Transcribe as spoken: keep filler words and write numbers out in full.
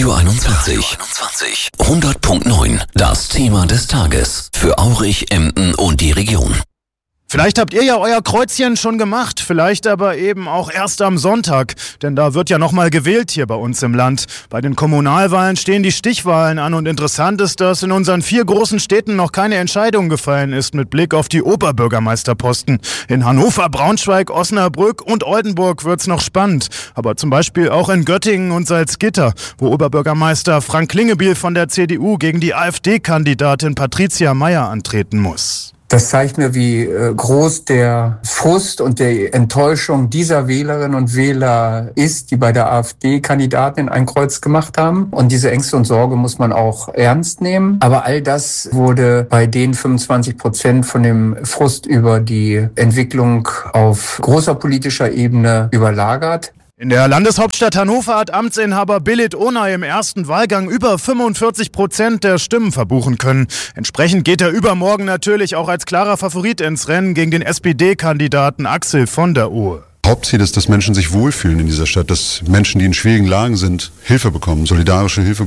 Radio einundzwanzig. hundert Komma neun. Das Thema des Tages. Für Aurich, Emden und die Region. Vielleicht habt ihr ja euer Kreuzchen schon gemacht, vielleicht aber eben auch erst am Sonntag, denn da wird ja nochmal gewählt hier bei uns im Land. Bei den Kommunalwahlen stehen die Stichwahlen an und interessant ist, dass in unseren vier großen Städten noch keine Entscheidung gefallen ist mit Blick auf die Oberbürgermeisterposten. In Hannover, Braunschweig, Osnabrück und Oldenburg wird's noch spannend, aber zum Beispiel auch in Göttingen und Salzgitter, wo Oberbürgermeister Frank Klingebiel von der C D U gegen die AfD-Kandidatin Patricia Meyer antreten muss. Das zeigt mir, wie groß der Frust und die Enttäuschung dieser Wählerinnen und Wähler ist, die bei der AfD-Kandidatin ein Kreuz gemacht haben. Und diese Ängste und Sorge muss man auch ernst nehmen. Aber all das wurde bei den fünfundzwanzig Prozent von dem Frust über die Entwicklung auf großer politischer Ebene überlagert. In der Landeshauptstadt Hannover hat Amtsinhaber Billit Onay im ersten Wahlgang über fünfundvierzig Prozent der Stimmen verbuchen können. Entsprechend geht er übermorgen natürlich auch als klarer Favorit ins Rennen gegen den S P D-Kandidaten Axel von der Ohe. Hauptziel ist, dass Menschen sich wohlfühlen in dieser Stadt, dass Menschen, die in schwierigen Lagen sind, Hilfe bekommen, solidarische Hilfe